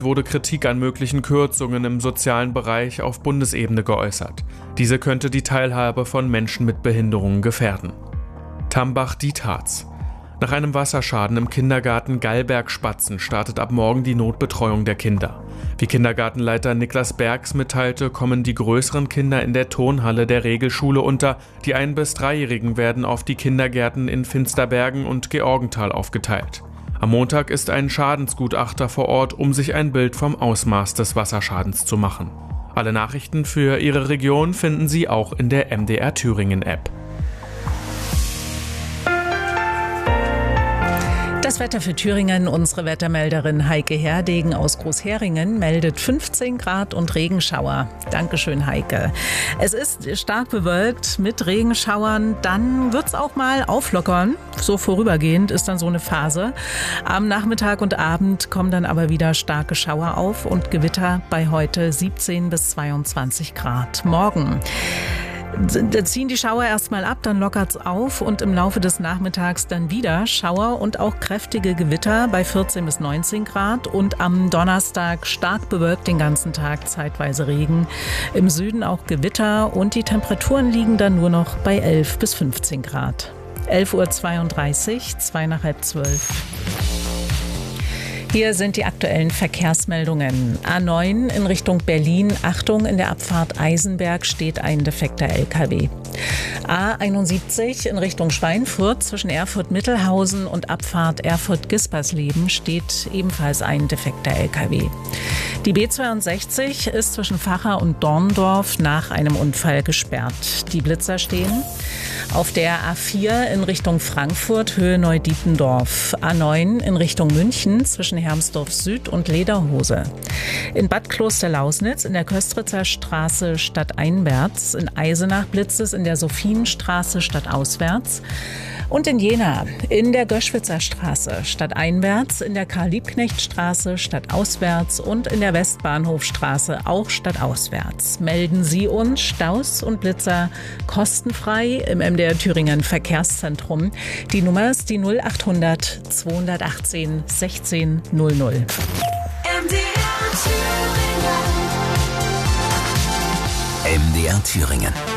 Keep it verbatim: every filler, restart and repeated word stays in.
wurde Kritik an möglichen Kürzungen im sozialen Bereich auf Bundesebene geäußert. Diese könnte die Teilhabe von Menschen mit Behinderungen gefährden. Tambach-Dietharz. Nach einem Wasserschaden im Kindergarten Gallberg-Spatzen startet ab morgen die Notbetreuung der Kinder. Wie Kindergartenleiter Niklas Bergs mitteilte, kommen die größeren Kinder in der Turnhalle der Regelschule unter. Die Ein- bis Dreijährigen werden auf die Kindergärten in Finsterbergen und Georgenthal aufgeteilt. Am Montag ist ein Schadensgutachter vor Ort, um sich ein Bild vom Ausmaß des Wasserschadens zu machen. Alle Nachrichten für Ihre Region finden Sie auch in der M D R Thüringen App. Das Wetter für Thüringen. Unsere Wettermelderin Heike Herdegen aus Großheringen meldet fünfzehn Grad und Regenschauer. Dankeschön, Heike. Es ist stark bewölkt mit Regenschauern. Dann wird es auch mal auflockern. So vorübergehend ist dann so eine Phase. Am Nachmittag und Abend kommen dann aber wieder starke Schauer auf und Gewitter bei heute siebzehn bis zweiundzwanzig Grad. Morgen Da ziehen die Schauer erstmal ab, dann lockert's auf und im Laufe des Nachmittags dann wieder Schauer und auch kräftige Gewitter bei vierzehn bis neunzehn Grad und am Donnerstag stark bewölkt den ganzen Tag, zeitweise Regen. Im Süden auch Gewitter und die Temperaturen liegen dann nur noch bei elf bis fünfzehn Grad. elf Uhr zweiunddreißig, zwei nach halb zwölf. Hier sind die aktuellen Verkehrsmeldungen. A neun in Richtung Berlin. Achtung, in der Abfahrt Eisenberg steht ein defekter L K W. A einundsiebzig in Richtung Schweinfurt zwischen Erfurt-Mittelhausen und Abfahrt Erfurt-Gispersleben steht ebenfalls ein defekter L K W. Die B zweiundsechzig ist zwischen Vacha und Dorndorf nach einem Unfall gesperrt. Die Blitzer stehen. Auf der A vier in Richtung Frankfurt, Höhe Neudietendorf. A neun in Richtung München zwischen Hermsdorf Süd und Lederhose. In Bad Klosterlausnitz in der Köstritzer Straße stadteinwärts. In Eisenach blitzt es in der Sophienstraße stadtauswärts. Und in Jena in der Göschwitzer Straße stadteinwärts, in der Karl-Liebknecht-Straße stadtauswärts und in der Westbahnhofstraße auch stadtauswärts. Melden Sie uns Staus und Blitzer kostenfrei im M D R Thüringen Verkehrszentrum. Die Nummer ist die null achthundert zweihundertachtzehn sechzehn null null. M D R Thüringen. M D R Thüringen.